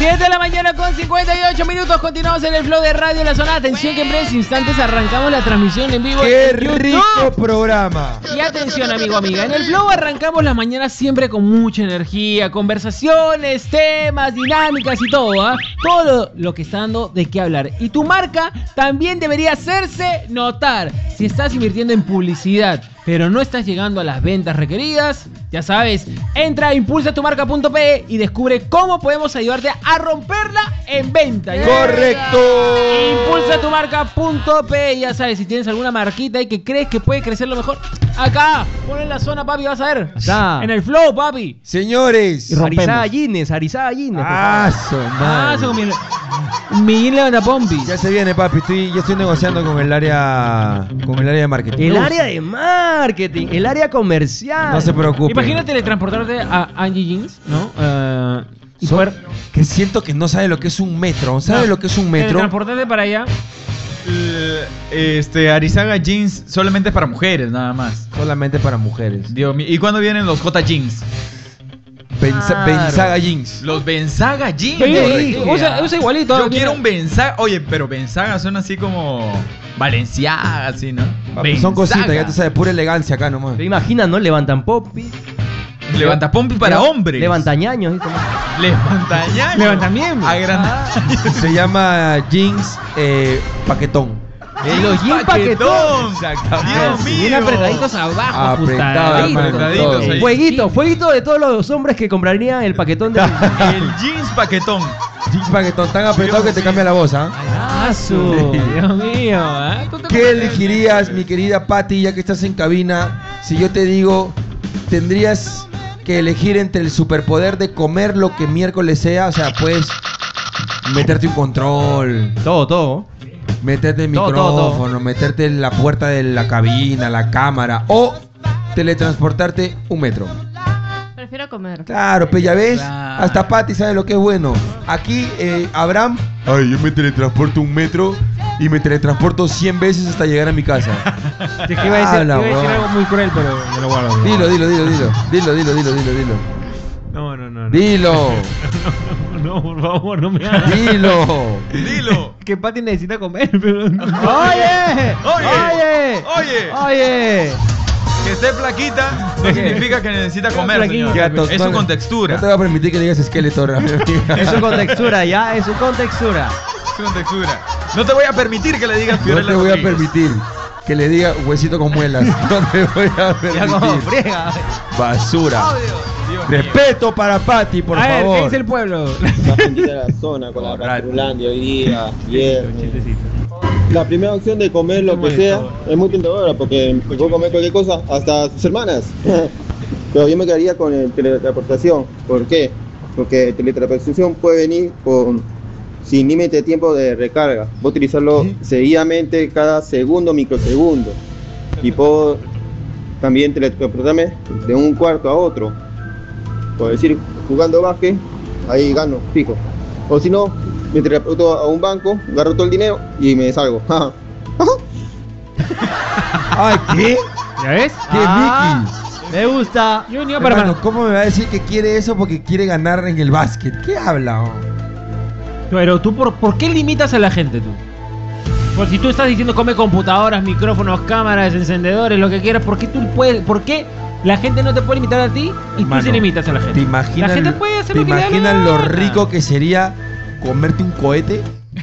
7 de la mañana con 58 minutos. Continuamos en el Flow de Radio La Zona. Atención que en breves instantes arrancamos la transmisión en vivo. ¡Qué en YouTube. rico programa! Y atención, amigo, amiga. En el Flow arrancamos las mañanas siempre con mucha energía, conversaciones, temas, dinámicas y todo, ¿ah? Todo lo que está dando de qué hablar. Y tu marca también debería hacerse notar. Si estás invirtiendo en publicidad, pero no estás llegando a las ventas requeridas, ya sabes, entra a impulsatumarca.pe y descubre cómo podemos ayudarte a romperla en venta. ¿Ya? ¡Correcto! Impulsatumarca.pe. Ya sabes, si tienes alguna marquita y que crees que puede crecer lo mejor, acá, pon en la zona, papi, vas a ver. Acá. En el Flow, papi. Señores, Arizada Guinness. Ah, eso con mi levanta pompi. ya se viene, papi. Yo estoy negociando con el área de marketing. El área de marketing, el área comercial. No se preocupe. Imagínate teletransportarte a Angie Jeans, ¿no? Y So- poder que siento que no sabe lo que es un metro. ¿Sabe No, lo que es un metro? teletransportarte para allá. Arizaga Jeans solamente para mujeres, nada más. Solamente para mujeres. Dios mío. ¿Y cuándo vienen los J Jeans? Benzaga Jeans. Los Benzaga Jeans. Sí, correcto. usa igualito. Yo quiero un Benzaga. Oye, pero Benzaga suena así como Valenciaga, así, ¿no? Papi, son Benzaga. cositas, ya te sabes, pura elegancia acá nomás. ¿Te imaginas, no? Levantan popis. Levanta pompi para hombres. Levantañaños. Levantañaños. Levantamiento. Agrandaños. Se llama jeans paquetón. Los jeans paquetón. Exactamente. Dios mío. Bien apretaditos abajo, Apretado, apretaditos ahí. Fueguito de todos los hombres que comprarían el paquetón de... El jeans paquetón. Jeans paquetón tan apretado que te cambia la voz, ¿ah? Dios mío, ¿eh? ¿Tú te ¿Qué acuerdas? elegirías, mi querida Patti, ya que estás en cabina? Si yo te digo, tendrías que elegir entre el superpoder de comer lo que miércoles sea, o sea, puedes meterte un control, Todo. meterte el Todo, micrófono, todo. meterte en la puerta de la cabina, la cámara, o teletransportarte 1 metro. Prefiero comer. Claro, pues ya ves, Claro. hasta Patti sabe lo que es bueno. Aquí, Abraham, ay, yo me teletransporto 1 metro y me teletransporto 100 veces hasta llegar a mi casa. Es que iba a decir, Habla, iba a decir weón. algo muy cruel, pero me lo guardo. Dilo. No. Dilo. No, por favor, no me hagas. Dilo. Dilo. Que Pati necesita comer, pero no. ¡Oye! Que esté flaquita no significa que necesita comer, flaquita. señor. Gato, Es su no contextura. te voy a permitir que digas esqueleto. Es su contextura, ya, es su contextura. Su contextura. No te voy a permitir que le digas No Fiorella te voy a Rodríguez. permitir que le diga huesito con muelas. No te voy a Ya como permitir. friega. Basura. Dios mío. Respeto para Patti, por A ver, ¿qué favor. dice el pueblo? La gente de la zona con la Patrulandia hoy día, viernes. La primera opción de comer lo que sea es muy tentadora porque puedo comer cualquier cosa, hasta sus hermanas. Pero yo me quedaría con el teletransportación. ¿Por qué? Porque teletransportación puede venir sin límite de tiempo de recarga. Voy a utilizarlo seguidamente cada segundo, microsegundo. Y puedo también teletransportarme de un cuarto a otro. Por decir, jugando básquet, ahí gano, fijo. O si no, me transporto a un banco, agarro todo el dinero y me salgo. Ay, ¿qué? ¿Ya ves? ¿Qué, Mickey? Me gusta. Yo venía para Hermano, ¿cómo me va a decir que quiere eso porque quiere ganar en el básquet? ¿Qué habla? Oh? Pero tú, ¿por qué limitas a la gente tú? Pues si tú estás diciendo come computadoras, micrófonos, cámaras, encendedores, lo que quieras, ¿por qué tú puedes? ¿Por qué la gente no te puede limitar a ti y Hermano, tú sí limitas a la gente? ¿Te imaginas, La gente puede hacer ¿te lo que le da la imaginas lo gana? rico que sería comerte un cohete?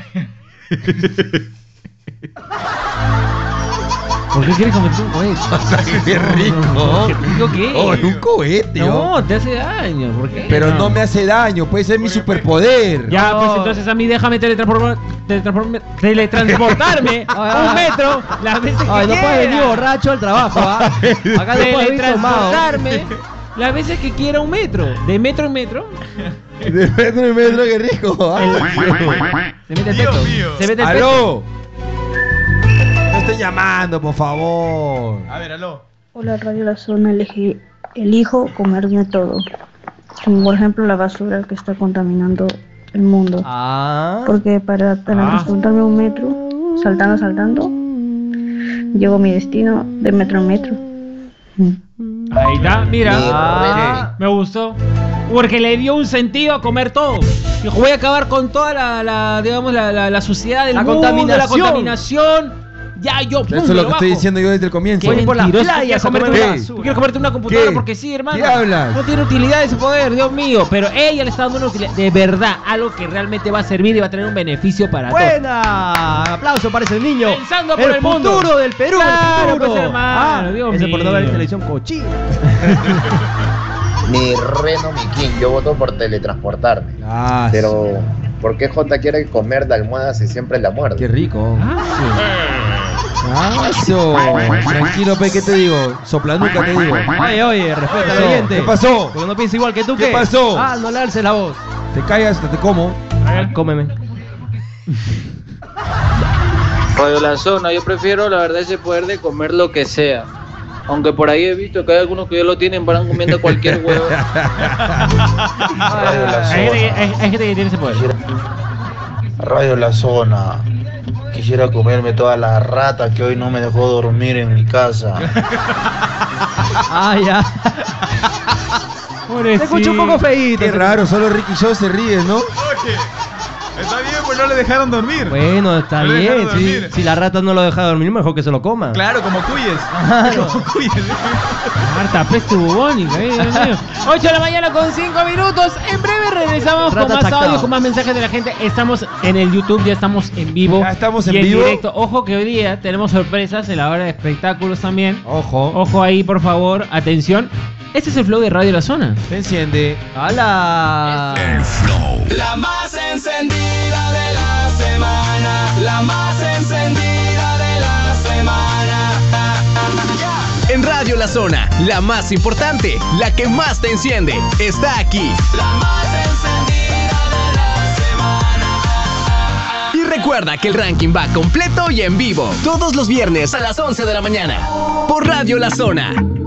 ¿Por qué quieres comer un cohete? ¡Qué rico! ¿Rico qué? Oh, en un cohete, oh. No, te hace daño. ¿Por qué? Pero no me hace daño, puede ser mi superpoder. Ya, No. pues entonces a mí déjame teletransportarme un metro las veces que Ay, no quiera. puedes venir borracho al trabajo, ¿ah? Acá no puedes venir tomado. Teletransportarme las veces que quiera un metro. De metro en metro. De metro en metro, qué rico. Se mete el Dios peto. mío. Se mete el peto. ¡Aló! No estoy llamando, por favor. A ver, aló. Hola, Radio La Zona, elijo comerme todo. Como por ejemplo la basura que está contaminando el mundo. Ah. Porque para transportarme 1 metro, saltando, llego a mi destino de metro en metro. Ahí está, mira. Ah. Me gustó. Porque le dio un sentido a comer todo. Dijo, voy a acabar con toda la suciedad del mundo, la contaminación. Ya, yo, Eso es lo que estoy diciendo yo desde el comienzo. Voy por la playa a comer basura. Tú quieres comerte una computadora ¿Qué? porque sí, hermano. ¿Qué hablas? No tiene utilidad ese poder, Dios mío. Pero ella le está dando una utilidad, de verdad, algo que realmente va a servir y va a tener un beneficio para todos. ¡Buena! Aplauso para ese niño. Pensando por el mundo. futuro del Perú. Claro, el futuro. pues, hermano, Dios ese mío. por no ver televisión cochina. Mi reno, mi king, yo voto por teletransportarme. Ah, Pero, ¿por qué J quiere comer de almohadas y siempre la muerde? qué rico. Ah, Eso. Tranquilo, pe, ¿qué te digo? Soplanuca te digo. Oye, respeta al pasó? oyente. ¿Qué pasó? Porque no piensa igual que tú, ¿Qué ¿qué? pasó? Ah, no le alces la voz. Te callas, te como. Cómeme. Radio La Zona, yo prefiero la verdad ese poder de comer lo que sea. Aunque por ahí he visto que hay algunos que ya lo tienen, van comiendo cualquier huevo. Radio La hay Zona. gente que tiene ese poder. Radio La Zona. Quisiera comerme toda la rata que hoy no me dejó dormir en mi casa. Ah, ya. Te escucho un poco feíto. Qué raro, solo Ricky Show se ríe, ¿no? Oye, está bien, pues no le dejaron dormir. Bueno, está No le bien. dejaron dormir. Si la rata no lo deja dormir, mejor que se lo coma. Claro, como cuyes. Claro. Como cuyes. Marta, pez bubónica, Dios mío. 8 de la mañana con 5 minutos. En breve regresamos con Rata más tactado. audio, con más mensajes de la gente. Estamos en el YouTube, ya estamos en vivo. Ya estamos en y vivo. directo. Ojo que hoy día tenemos sorpresas en la hora de espectáculos también. Ojo. Ojo ahí, por favor, atención. Este es el flow de Radio La Zona. Se enciende. ¡Hala! La más encendida de la semana, la más encendida de la semana. En Radio La Zona, la más importante, la que más te enciende, está aquí. La más encendida de la semana. Y recuerda que el ranking va completo y en vivo, todos los viernes a las 11 de la mañana, por Radio La Zona.